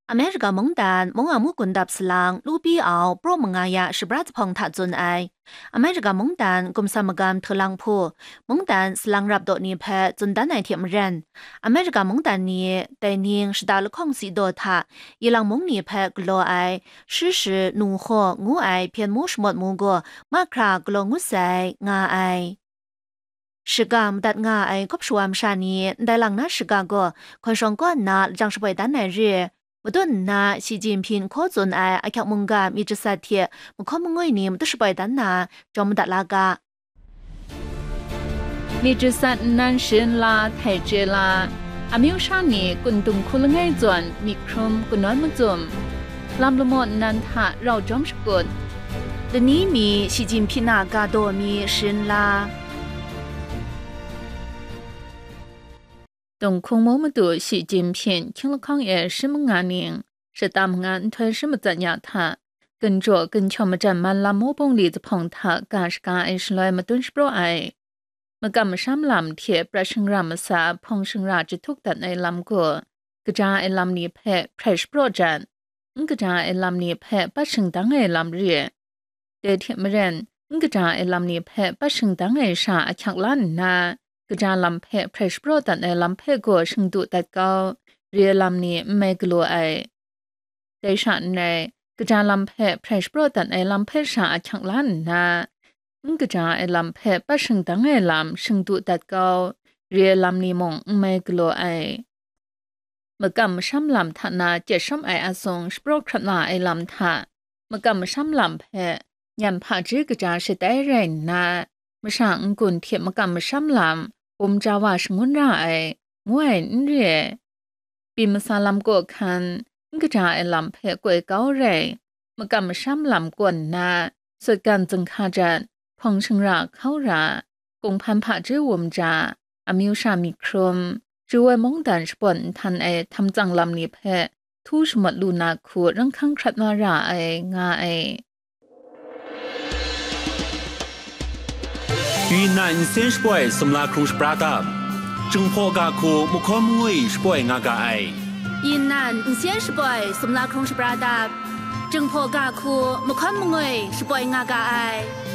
อเมริกามงดานมงอามุกุนดับสลางลูปีเอาโปรมงายาชิบรัตพองทัดจนไออเมริกามงดานกุมสามกามเทลังพูมงดานสลังรับโดนีเพจนดานไอเทียมเรนอเมริกามงดานนี้แต่นิงสดาลคงสีโดทายีลังมงนีเพกลัวไอชื่อนูโคงูไอเพียนมูชหมดมูโกมาครากลัวงูใส่งาไอ时间ดัดงาไอคบชวามชานีได้หลังนา时间ก็คนชงก้อนนาจังสบายด้านไหนเรือ不顿那习近平可尊爱阿克蒙嘎米之萨铁，木可蒙爱尼木都是白单那，找木达拉嘎。 米之萨南神拉太子拉，阿米有啥呢？滚动库了爱转米克姆滚暖木zum，拉姆莫南塔绕中是滚。 的你米习近平那嘎多米神拉。 东空某么多习近平听了抗议什么安宁，是大们安团什么怎样他，跟着跟瞧么站满拉某帮里子碰他，干是干爱是来么顿是不爱，么干么什么蓝贴不生让么啥碰生让只突的爱蓝个，个家爱蓝你拍拍是不站，个家爱蓝你拍把生当爱蓝热，这天么人，个家爱蓝你拍把生当爱啥爱抢蓝呐。กระจายลำเพะเพรสโปรตัดในลำเพะก็ชิงตุตัดเกาเรียลำนี้ไม่กลัวไอแต่ฉันในกระจายลำเพะเพรสโปรตัดในลำเพะชาชังล้านนะกระจายลำเพะป้าชิงตั้งไอลำชิงตุตัดเกาเรียลำนี้มองไม่กลัวไอเมื่อกำช้ำลำทานาเจ็ดช้ำไออาทรงสโปรครัดนาไอลำทาเมื่อกำช้ำลำเพะยันผ่าจื้อกระจายเสด็จเรนนะเมื่อช่างกุนเทียมเมื่อกำช้ำลำผมจะว่าสงวนไรงวยนเร่ปีมซาลำกคันก็จะไอลำเพกวยเก้าเร่เมื่อกำช้ำลำกวนนาสุดการจึงขาจัดพองชงราเข้ารากงพันผ่าจื้อวมจาอามิวชามิครมจื้อไว้มงดันสปนทันไอทำจังลำนี้เพทูชหมดลูนาคูรังคังครัดนาราไองาไอ云南先是不什么拉空是不达，正破嘎库木可木为是不阿嘎爱。 云南先是不什么拉空是不达，正破嘎库木可木为是不阿嘎爱。